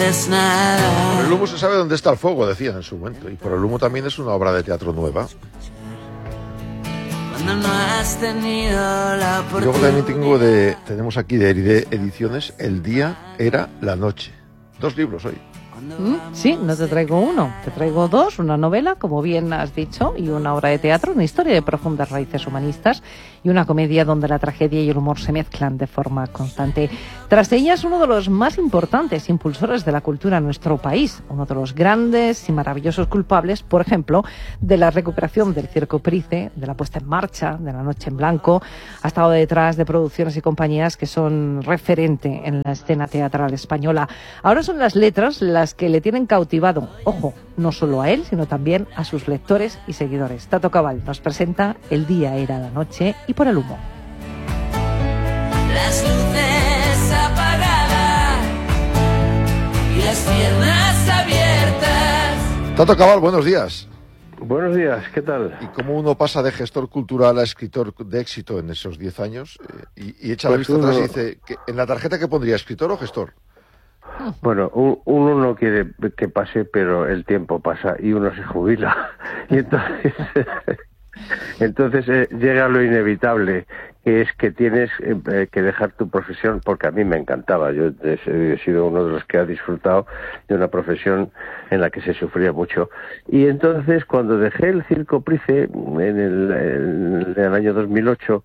dices nada. Por el humo se sabe dónde está el fuego, decían en su momento. Y por el humo también es una obra de teatro nueva. Cuando no has tenido la Y luego también tenemos aquí de Heride Ediciones, El día era la noche. 2 libros hoy. Sí, no te traigo uno, te traigo 2, una novela, como bien has dicho, y una obra de teatro, una historia de profundas raíces humanistas y una comedia donde la tragedia y el humor se mezclan de forma constante. Tras ellas, uno de los más importantes impulsores de la cultura en nuestro país, uno de los grandes y maravillosos culpables, por ejemplo, de la recuperación del Circo Price, de la puesta en marcha, de La Noche en Blanco, ha estado detrás de producciones y compañías que son referente en la escena teatral española. Ahora son las letras las que le tienen cautivado, ojo, no solo a él, sino también a sus lectores y seguidores. Tato Cabal nos presenta El día era la noche y Por el humo. Las luces apagadas y las piernas abiertas. Tato Cabal, buenos días. Buenos días, ¿qué tal? ¿Y cómo uno pasa de gestor cultural a escritor de éxito en esos 10 años? Y echa la Pues vista atrás y dice, ¿en la tarjeta qué pondría, escritor o gestor? Bueno, uno no quiere que pase, pero el tiempo pasa y uno se jubila. Y entonces llega lo inevitable, que es que tienes que dejar tu profesión, porque a mí me encantaba. Yo he sido uno de los que ha disfrutado de una profesión en la que se sufría mucho. Y entonces, cuando dejé el Circo Price en el año 2008,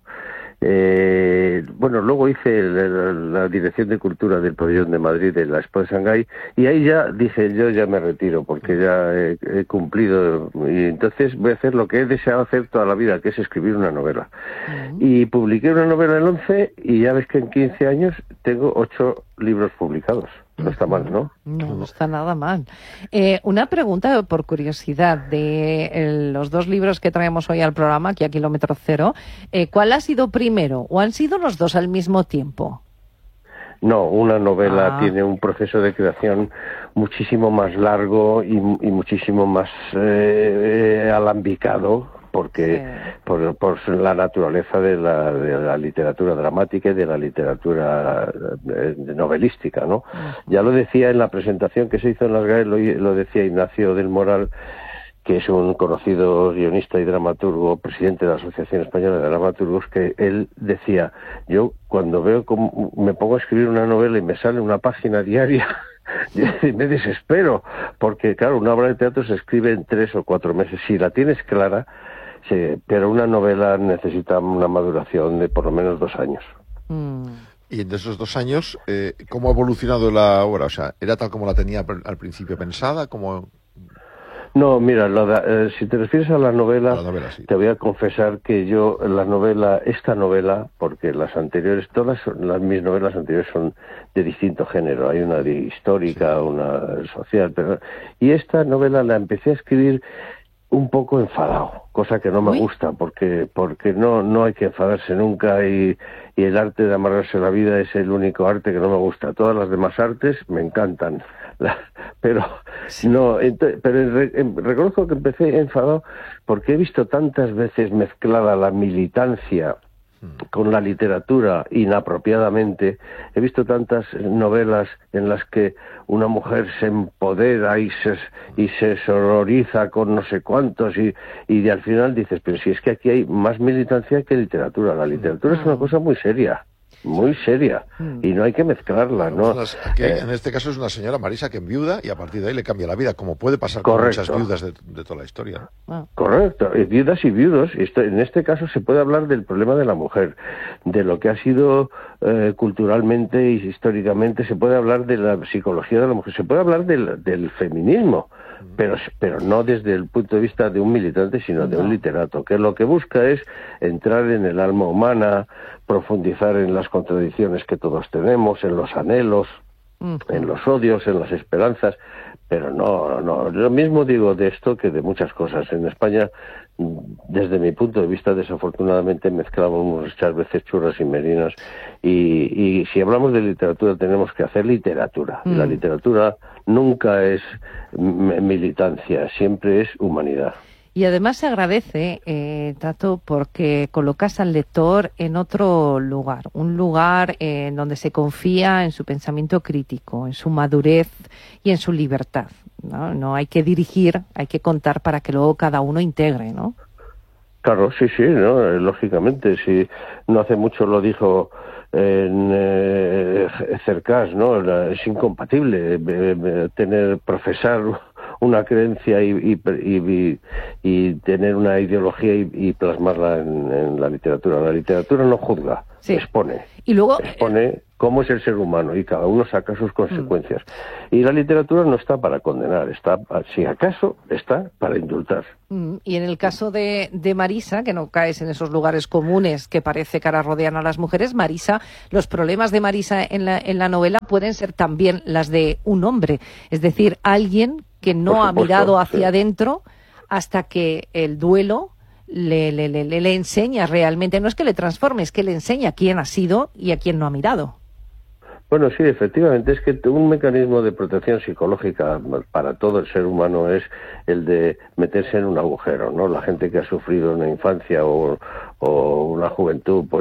luego hice la dirección de cultura del pabellón de Madrid de la Expo de Shanghái, y ahí ya dije, yo ya me retiro porque ya he cumplido, y entonces voy a hacer lo que he deseado hacer toda la vida, que es escribir una novela. Y publiqué una novela en el 11 y ya ves que en 15 años tengo 8 libros publicados. No está mal, ¿no? No está nada mal. Una pregunta por curiosidad de los 2 libros que traemos hoy al programa, aquí a Kilómetro Cero. ¿Cuál ha sido primero o han sido los 2 al mismo tiempo? No, una novela tiene un proceso de creación muchísimo más largo y muchísimo más alambicado, porque por la naturaleza de la literatura dramática y de la literatura novelística, ¿no? Ya lo decía en la presentación que se hizo en las GAE, lo decía Ignacio del Moral, que es un conocido guionista y dramaturgo, presidente de la Asociación Española de Dramaturgos, que él decía, yo cuando veo cómo me pongo a escribir una novela y me sale una página diaria, me desespero, porque claro, una obra de teatro se escribe en 3 o 4 meses, si la tienes clara, pero una novela necesita una maduración de por lo menos 2 años. Y en esos 2 años, ¿cómo ha evolucionado la obra? O sea, ¿era tal como la tenía al principio pensada? No, mira, si te refieres a la novela, sí. Te voy a confesar que yo, esta novela, porque las anteriores, mis novelas anteriores son de distinto género, hay una histórica, sí, una social, y esta novela la empecé a escribir un poco enfadado, cosa que no me gusta, porque no hay que enfadarse nunca, y el arte de amargarse la vida es el único arte que no me gusta. Todas las demás artes me encantan, pero reconozco que empecé enfadado porque he visto tantas veces mezclada la militancia con la literatura inapropiadamente. He visto tantas novelas en las que una mujer se empodera y se sororiza con no sé cuántos y al final dices, pero si es que aquí hay más militancia que literatura. La literatura es una cosa muy seria, y no hay que mezclarla, ¿no? En este caso es una señora, Marisa, que enviuda y a partir de ahí le cambia la vida, como puede pasar con muchas viudas de toda la historia. Correcto, viudas y viudos. En este caso se puede hablar del problema de la mujer, de lo que ha sido culturalmente y históricamente, se puede hablar de la psicología de la mujer, se puede hablar del feminismo, pero no desde el punto de vista de un militante, sino de un literato, que lo que busca es entrar en el alma humana, profundizar en las contradicciones que todos tenemos, en los anhelos, en los odios, en las esperanzas, pero no, lo mismo digo de esto que de muchas cosas. En España, desde mi punto de vista, desafortunadamente mezclamos muchas veces churras y merinas, y si hablamos de literatura tenemos que hacer literatura. La literatura nunca es militancia, siempre es humanidad. Y además se agradece, Tato, porque colocas al lector en otro lugar, un lugar en donde se confía en su pensamiento crítico, en su madurez y en su libertad, ¿no? No hay que dirigir, hay que contar para que luego cada uno integre, ¿no? Claro, sí, ¿no? Lógicamente, si no hace mucho lo dijo en Cercas, ¿no? Es incompatible profesar una creencia y tener una ideología y plasmarla en la literatura. La literatura no juzga, sí. expone. Y luego expone cómo es el ser humano y cada uno saca sus consecuencias. Y la literatura no está para condenar, está, si acaso, está para indultar. Y en el caso de Marisa, que no caes en esos lugares comunes que parece que ahora rodean a las mujeres, Marisa, los problemas de Marisa en la novela pueden ser también las de un hombre, es decir, alguien que no ha mirado hacia adentro hasta que el duelo le enseña realmente, no es que le transforme, es que le enseña quién ha sido y a quién no ha mirado. Bueno, sí, efectivamente, es que un mecanismo de protección psicológica para todo el ser humano es el de meterse en un agujero, ¿no? La gente que ha sufrido una infancia o una juventud, pues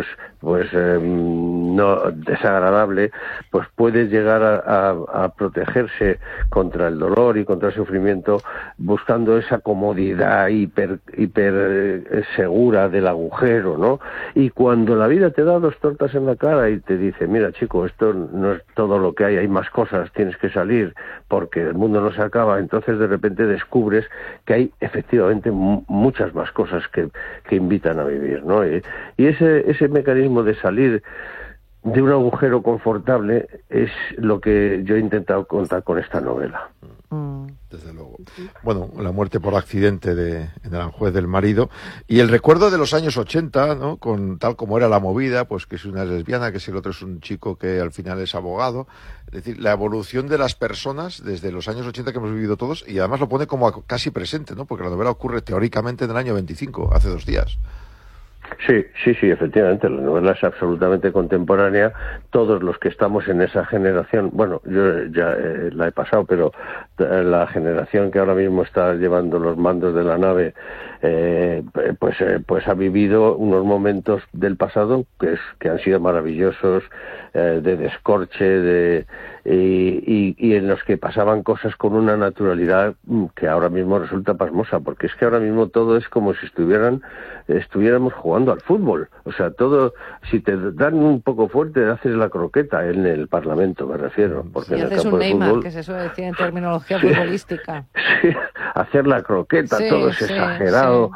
no desagradable, pues puede llegar a protegerse contra el dolor y contra el sufrimiento buscando esa comodidad hiper segura del agujero, ¿no? Y cuando la vida te da 2 tortas en la cara y te dice, mira, chico, esto no es todo lo que hay más cosas, tienes que salir porque el mundo no se acaba, entonces de repente descubres que hay efectivamente muchas más cosas que invitan a vivir, ¿no? Y ese mecanismo de salir de un agujero confortable es lo que yo he intentado contar con esta novela. Desde luego. Bueno, la muerte por accidente en Aranjuez del marido y el recuerdo de los años 80, ¿no? Con tal como era la movida, pues que es una lesbiana, que si el otro es un chico que al final es abogado. Es decir, la evolución de las personas desde los años 80 que hemos vivido todos, y además lo pone como casi presente, ¿no? Porque la novela ocurre teóricamente en el año 25, hace 2 días. Sí, efectivamente, la novela es absolutamente contemporánea. Todos los que estamos en esa generación, bueno, yo ya la he pasado, pero la generación que ahora mismo está llevando los mandos de la nave, pues ha vivido unos momentos del pasado que han sido maravillosos, de descorche, y en los que pasaban cosas con una naturalidad que ahora mismo resulta pasmosa, porque es que ahora mismo todo es como si estuviéramos jugando al fútbol. O sea, todo, si te dan un poco fuerte, haces la croqueta en el Parlamento, me refiero. Porque si en el haces campo un de Neymar, fútbol, que se suele decir en terminología futbolística. Sí, hacer la croqueta, todo es exagerado,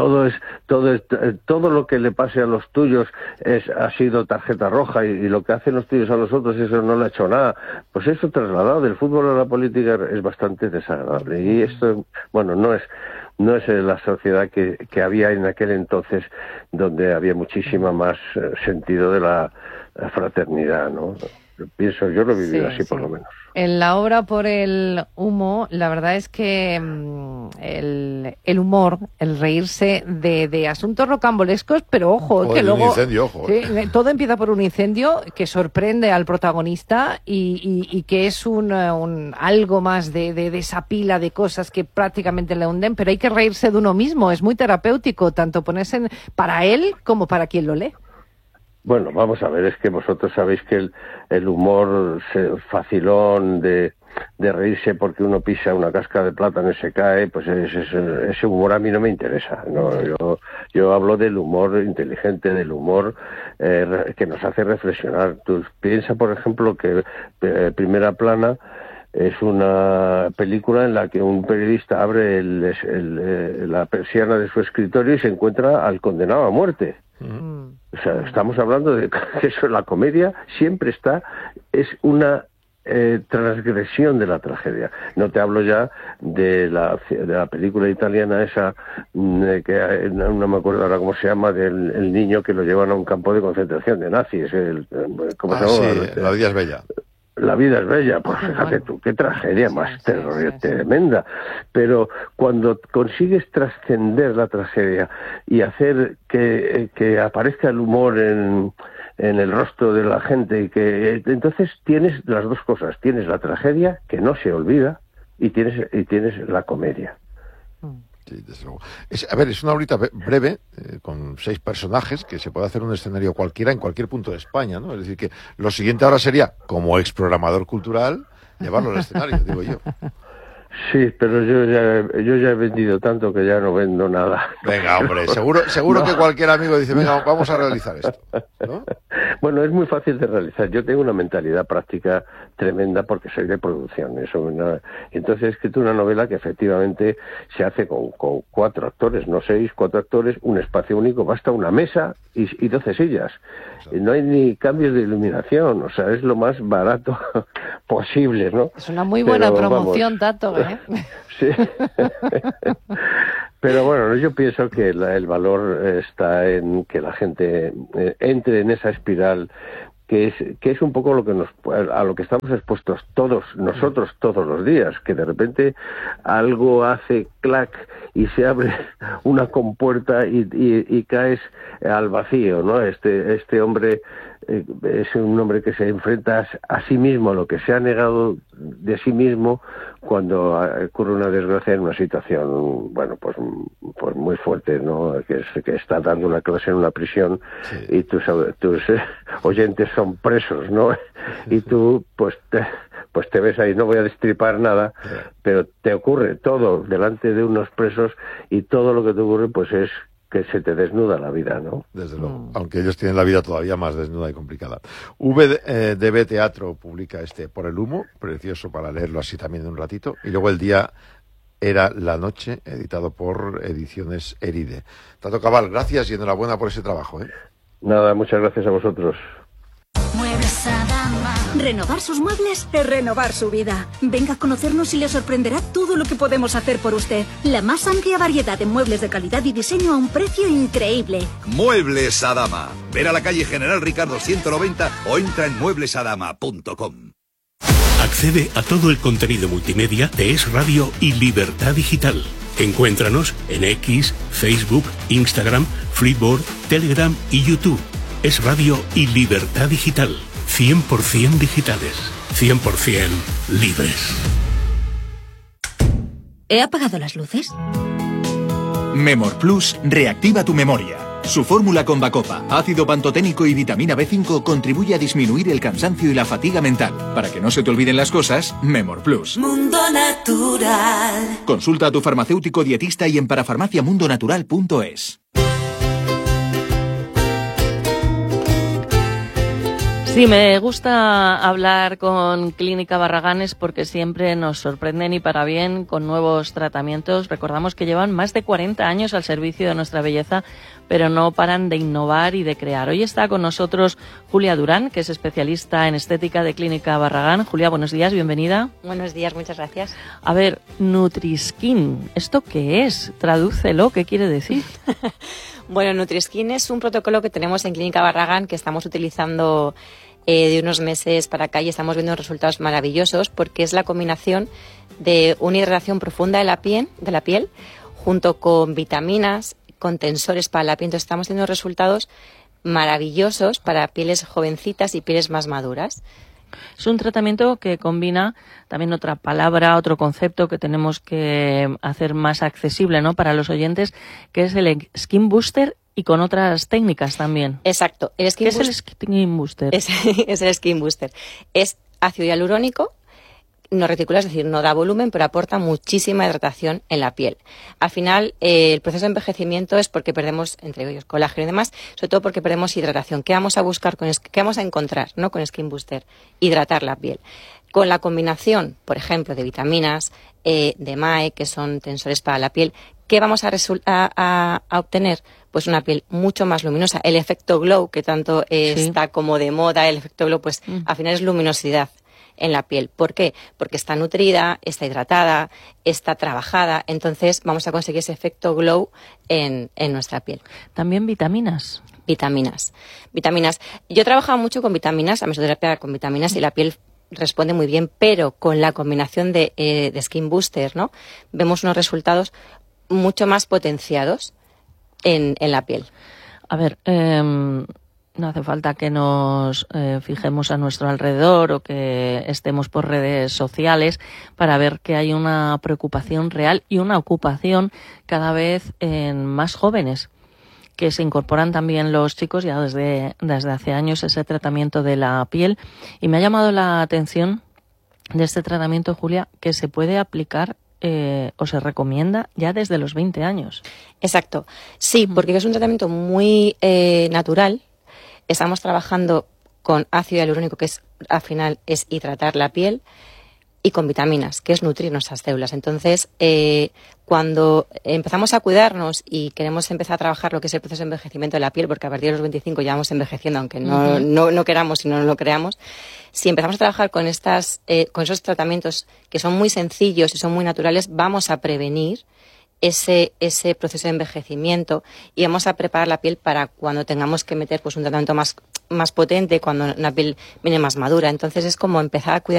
todo lo que le pase a los tuyos ha sido tarjeta roja, y lo que hacen los tuyos a los otros, eso no le ha hecho nada. Pues eso trasladado del fútbol a la política es bastante desagradable. Y esto, bueno, no es la sociedad que había en aquel entonces, donde había muchísima más sentido de la fraternidad, ¿no? Yo lo he vivido así, por lo menos. En la obra Por el humo, la verdad es que el humor, el reírse de asuntos rocambolescos, pero ojo, que luego... Incendio, ojo. Sí, todo empieza por un incendio que sorprende al protagonista y que es un algo más de esa pila de cosas que prácticamente le hunden, pero hay que reírse de uno mismo, es muy terapéutico, tanto ponerse para él como para quien lo lee. Bueno, vamos a ver, es que vosotros sabéis que el humor facilón de reírse porque uno pisa una casca de plátano y se cae, pues ese humor a mí no me interesa, ¿no? Yo hablo del humor inteligente, del humor que nos hace reflexionar. Tú piensa, por ejemplo, que Primera Plana es una película en la que un periodista abre la persiana de su escritorio y se encuentra al condenado a muerte. O sea, estamos hablando de que eso, la comedia siempre es una transgresión de la tragedia. No te hablo ya de la película italiana esa, que no me acuerdo ahora cómo se llama, del niño que lo llevan a un campo de concentración de nazis. ¿Cómo se llama? Sí, La vida es bella. La vida es bella, pues fíjate tú, qué tragedia más tremenda. Pero cuando consigues trascender la tragedia y hacer que aparezca el humor en el rostro de la gente, y que entonces tienes las dos cosas, tienes la tragedia que no se olvida y tienes la comedia. Sí, desde luego. A ver, es una horita breve, con 6 personajes, que se puede hacer un escenario cualquiera en cualquier punto de España, ¿no? Es decir, que lo siguiente ahora sería, como exprogramador cultural, llevarlo al escenario, digo yo. Sí, pero yo ya he vendido tanto que ya no vendo nada. Venga, hombre, seguro no. Que cualquier amigo dice, venga, vamos a realizar esto, ¿no? Bueno, es muy fácil de realizar. Yo tengo una mentalidad práctica tremenda porque soy de producción. Entonces he escrito una novela que efectivamente se hace con 4 actores, no 6, 4 actores, un espacio único, basta una mesa y 12 sillas. No hay ni cambios de iluminación, o sea, es lo más barato posible, ¿no? Es una muy buena promoción, Tato, ¿eh? Sí. Pero bueno, yo pienso que el valor está en que la gente entre en esa espiral que es un poco a lo que estamos expuestos nosotros todos los días, que de repente algo hace clac y se abre una compuerta y caes al vacío, ¿no? Este hombre es un hombre que se enfrenta a sí mismo, a lo que se ha negado de sí mismo cuando ocurre una desgracia en una situación, bueno, pues muy fuerte, ¿no? Que está dando una clase en una prisión, sí, y tus oyentes son presos, ¿no? Y tú, pues te ves ahí, no voy a destripar nada, sí, pero te ocurre todo delante de unos presos y todo lo que te ocurre, pues es que se te desnuda la vida, ¿no? Desde luego, aunque ellos tienen la vida todavía más desnuda y complicada. VDB Teatro publica Por el humo, precioso para leerlo así también en un ratito, y luego El día era la noche, editado por Ediciones Eride. Tato Cabal, gracias y enhorabuena por ese trabajo, ¿eh? Nada, muchas gracias a vosotros. Muebles Adama. Renovar sus muebles es renovar su vida. Venga a conocernos y le sorprenderá todo lo que podemos hacer por usted. La más amplia variedad de muebles de calidad y diseño a un precio increíble. Muebles Adama. Ver a la calle General Ricardo 190 o entra en mueblesadama.com. Accede a todo el contenido multimedia de Es Radio y Libertad Digital. Encuéntranos en X, Facebook, Instagram, Flipboard, Telegram y YouTube. Es Radio y Libertad Digital. 100% digitales. 100% libres. ¿He apagado las luces? Memor Plus reactiva tu memoria. Su fórmula con Bacopa, ácido pantoténico y vitamina B5 contribuye a disminuir el cansancio y la fatiga mental. Para que no se te olviden las cosas, Memor Plus. Mundo Natural. Consulta a tu farmacéutico dietista y en parafarmaciamundonatural.es. Sí, me gusta hablar con Clínica Barragán porque siempre nos sorprenden y para bien con nuevos tratamientos. Recordamos que llevan más de 40 años al servicio de nuestra belleza, pero no paran de innovar y de crear. Hoy está con nosotros Julia Durán, que es especialista en estética de Clínica Barragán. Julia, buenos días, bienvenida. Buenos días, muchas gracias. A ver, Nutriskin, ¿esto qué es? Tradúcelo, ¿qué quiere decir? Bueno, Nutriskin es un protocolo que tenemos en Clínica Barragán que estamos utilizando de unos meses para acá y estamos viendo resultados maravillosos porque es la combinación de una hidratación profunda de la piel junto con vitaminas, con tensores para la piel. Entonces estamos teniendo resultados maravillosos para pieles jovencitas y pieles más maduras. Es un tratamiento que combina también otra palabra, otro concepto que tenemos que hacer más accesible, ¿no?, para los oyentes, que es el Skin Booster y con otras técnicas también. Exacto. ¿Qué es el Skin Booster? Es el Skin Booster. Es ácido hialurónico, no reticula, es decir, no da volumen, pero aporta muchísima hidratación en la piel. Al final, el proceso de envejecimiento es porque perdemos, entre ellos, colágeno y demás, sobre todo porque perdemos hidratación. ¿Qué vamos a buscar qué vamos a encontrar, ¿no?, con Skin Booster? Hidratar la piel. Con la combinación, por ejemplo, de vitaminas, de MAE, que son tensores para la piel, ¿qué vamos a obtener? Pues una piel mucho más luminosa. El efecto glow, que tanto está como de moda, el efecto glow, pues al final es luminosidad en la piel. ¿Por qué? Porque está nutrida, está hidratada, está trabajada, entonces vamos a conseguir ese efecto glow en nuestra piel. También vitaminas. Vitaminas. Yo he trabajado mucho con vitaminas, la mesoterapia con vitaminas y la piel responde muy bien, pero con la combinación de Skin Booster, ¿no?, vemos unos resultados mucho más potenciados en la piel. A ver, No hace falta que nos fijemos a nuestro alrededor o que estemos por redes sociales para ver que hay una preocupación real y una ocupación cada vez en más jóvenes, que se incorporan también los chicos ya desde hace años ese tratamiento de la piel. Y me ha llamado la atención de este tratamiento, Julia, que se puede aplicar o se recomienda ya desde los 20 años. Exacto. Sí, porque es un tratamiento muy natural. Estamos trabajando con ácido hialurónico, que al final es hidratar la piel, y con vitaminas, que es nutrir nuestras células. Entonces, cuando empezamos a cuidarnos y queremos empezar a trabajar lo que es el proceso de envejecimiento de la piel, porque a partir de los 25 ya vamos envejeciendo, aunque no queramos y no lo creamos, si empezamos a trabajar con esos tratamientos que son muy sencillos y son muy naturales, vamos a prevenir ese proceso de envejecimiento y vamos a preparar la piel para cuando tengamos que meter pues un tratamiento más potente, cuando una piel viene más madura. Entonces es como empezar a cuidar